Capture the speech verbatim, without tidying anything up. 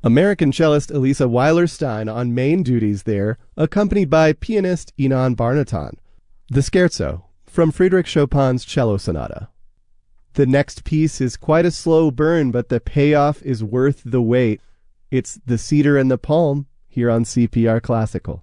American cellist Elisa Weiler-Stein on main duties there, accompanied by pianist Inan Barnatan. The Scherzo, from Frédéric Chopin's Cello Sonata. The next piece is quite a slow burn, but the payoff is worth the wait. It's The Cedar and the Palm, here on C P R Classical.